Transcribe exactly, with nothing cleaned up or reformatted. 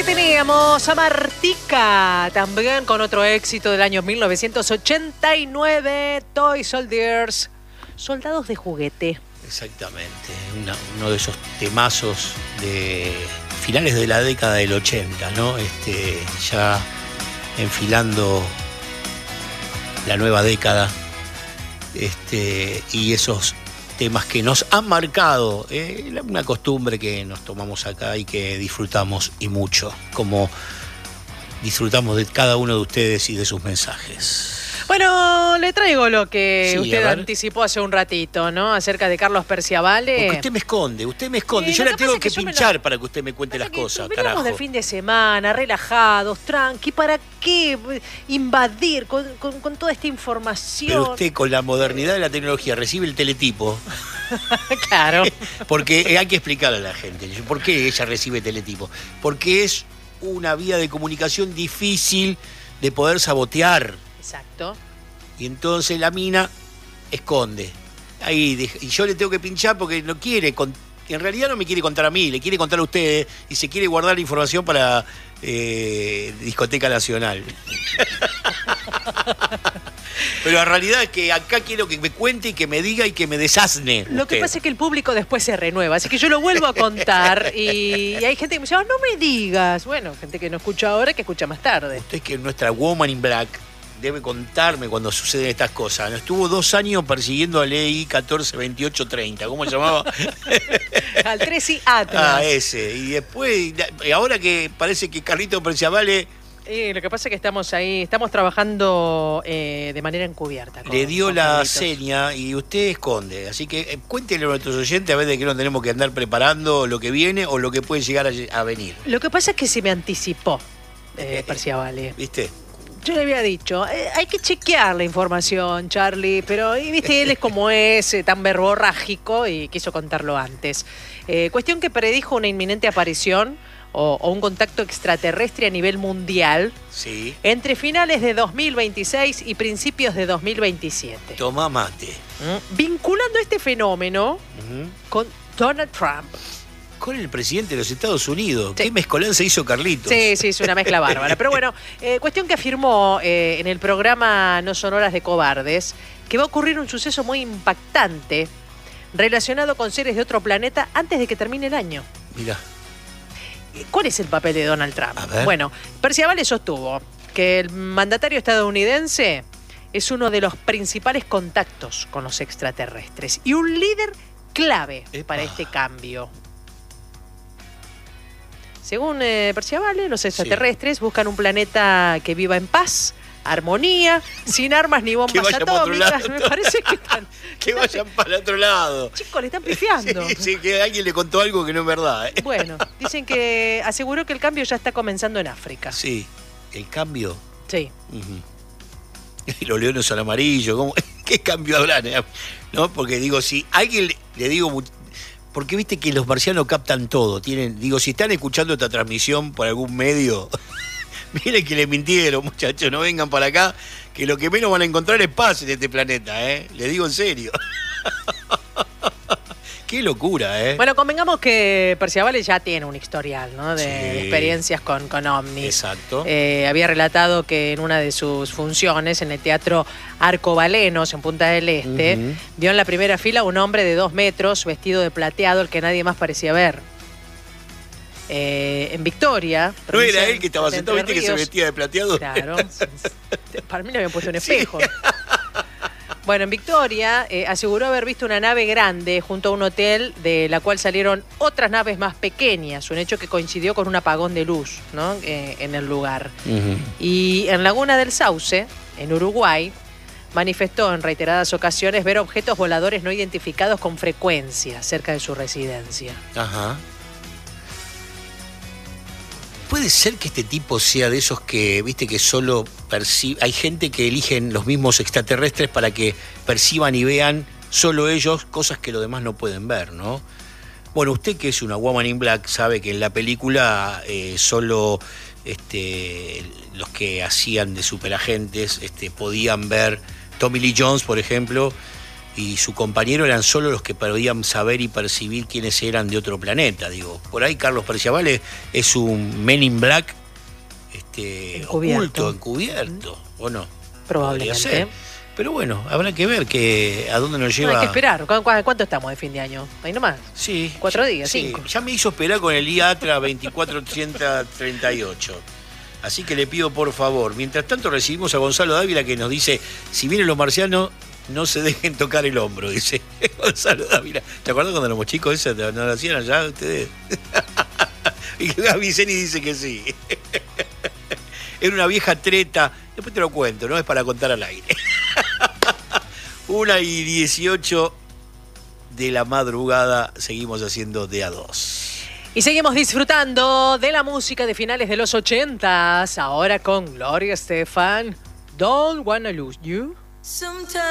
Así teníamos a Martika, también con otro éxito del año mil novecientos ochenta y nueve, Toy Soldiers, Soldados de Juguete. Exactamente, una, uno de esos temazos de finales de la década del ochenta, ¿no? Este, ya enfilando la nueva década, este, y esos temas que nos han marcado, eh, una costumbre que nos tomamos acá y que disfrutamos y mucho, como disfrutamos de cada uno de ustedes y de sus mensajes. Bueno, le traigo lo que Sí, usted anticipó hace un ratito, ¿no? Acerca de Carlos Perciavale. Porque usted me esconde, usted me esconde. Sí, yo lo la que tengo pasa que, es que yo me pinchar lo- para que usted me cuente las Pasa que cosas, veníamos carajo. de fin de semana, relajados, tranqui, ¿para qué invadir con, con- con toda esta información? Pero usted con la modernidad de la tecnología recibe el teletipo. Claro. Porque hay que explicarle a la gente por qué ella recibe teletipo. Porque es una vía de comunicación difícil de poder sabotear. Exacto. Y entonces la mina esconde. Ahí, de- y yo le tengo que pinchar porque no quiere, con- en realidad no me quiere contar a mí, le quiere contar a ustedes y se quiere guardar la información para eh, Discoteca Nacional. Pero la realidad es que acá quiero que me cuente y que me diga y que me desasne. Lo que usted. pasa es que el público después se renueva, así que yo lo vuelvo a contar y, y hay gente que me dice, "Ah, no me digas". Bueno, gente que no escucha ahora, que escucha más tarde. Usted que es nuestra Woman in Black debe contarme cuando suceden estas cosas. ¿No? Estuvo dos años persiguiendo a Ley catorce veintiocho treinta. ¿Cómo se llamaba? Al tres y Atlas. Ah, ese. Y después, y ahora que parece que Carlito Perciavale Eh, lo que pasa es que estamos ahí, estamos trabajando eh, de manera encubierta. con- le dio con la Carlitos. seña y usted esconde. Así que eh, cuéntenle a nuestros oyentes a ver de qué no tenemos que andar preparando lo que viene o lo que puede llegar a, a venir. Lo que pasa es que se me anticipó, eh, Perciavale. ¿Viste? Yo le había dicho, eh, hay que chequear la información, Charlie, pero y, viste, él es como es, eh, tan verborrágico y quiso contarlo antes. Eh, cuestión que predijo una inminente aparición o, o un contacto extraterrestre a nivel mundial Sí. entre finales de dos mil veintiséis y principios de dos mil veintisiete. Toma mate. ¿Mm? Vinculando este fenómeno Ujú. con Donald Trump. Con el presidente de los Estados Unidos. Sí. ¿Qué mezcolanza hizo Carlitos? Sí, sí, es una mezcla bárbara. Pero bueno, eh, cuestión que afirmó eh, en el programa No son horas de cobardes que va a ocurrir un suceso muy impactante relacionado con seres de otro planeta antes de que termine el año. Mirá. ¿Cuál es el papel de Donald Trump? A ver. Bueno, Perciavale sostuvo que el mandatario estadounidense es uno de los principales contactos con los extraterrestres y un líder clave Epa. para este cambio. Según eh, Perciavale, los extraterrestres buscan un planeta que viva en paz, armonía, sin armas ni bombas Que vayan para otro atómicas. lado. Me parece que están... Que vayan para el otro lado. Chicos, le están pifiando. Sí, sí, que alguien le contó algo que no es verdad. ¿eh? Bueno, dicen que aseguró que el cambio ya está comenzando en África. Sí, el cambio. Sí. Ujú. Y los leones son amarillos. ¿cómo? ¿Qué cambio habrán? eh? ¿No? Porque digo, si alguien le, le digo. mu- Porque viste que los marcianos captan todo. Tienen, digo, si están escuchando esta transmisión por algún medio, miren que le mintieron, muchachos, no vengan para acá, que lo que menos van a encontrar es paz en este planeta, ¿eh? Le digo en serio. Qué locura, ¿eh? Bueno, convengamos que Perciavale ya tiene un historial, ¿no? De, Sí. de experiencias con, con ovnis. Exacto. Eh, había relatado que en una de sus funciones en el Teatro Arcobalenos, en Punta del Este, Ujú. vio en la primera fila un hombre de dos metros, vestido de plateado, el que nadie más parecía ver. Eh, en Victoria. ¿No provincia era él que estaba de sentado, Entre viste, que se Ríos. vestía de plateado? Claro. Para mí le habían puesto un espejo. Bueno, en Victoria eh, aseguró haber visto una nave grande junto a un hotel de la cual salieron otras naves más pequeñas, un hecho que coincidió con un apagón de luz, ¿no? Eh, en el lugar. Ujú. Y en Laguna del Sauce, en Uruguay, manifestó en reiteradas ocasiones ver objetos voladores no identificados con frecuencia cerca de su residencia. Ajá. Puede ser que este tipo sea de esos que, viste, que solo percibe. Hay gente que eligen los mismos extraterrestres para que perciban y vean solo ellos cosas que los demás no pueden ver, ¿no? Bueno, usted que es una Woman in Black sabe que en la película eh, solo este, los que hacían de superagentes este, podían ver. Tommy Lee Jones, por ejemplo, y su compañero eran solo los que podían saber y percibir quiénes eran de otro planeta. Digo, por ahí Carlos Perciabal es, es un Men in Black este, Encubierto. oculto, encubierto, ¿o no? Probablemente. Podría ser. Pero bueno, habrá que ver que a dónde nos lleva. No, hay que esperar. ¿Cu- cu- ¿Cuánto estamos de fin de año? Ahí nomás. Sí. Cuatro ya- días, sí, cinco. Ya me hizo esperar con el I A T R A veinticuatro ochenta treinta y ocho. Así que le pido por favor. Mientras tanto recibimos a Gonzalo Dávila que nos dice, si vienen los marcianos, no se dejen tocar el hombro, dice Gonzalo Dávila. ¿Te acuerdas cuando éramos chicos eso? ¿No lo hacían allá ustedes? Y Gaby Zeni dice que sí. Era una vieja treta. Después te lo cuento, no es para contar al aire. Una y dieciocho de la madrugada, seguimos haciendo de a dos. Y seguimos disfrutando de la música de finales de los ochentas. Ahora con Gloria Estefan. Don't Wanna Lose You. Sometimes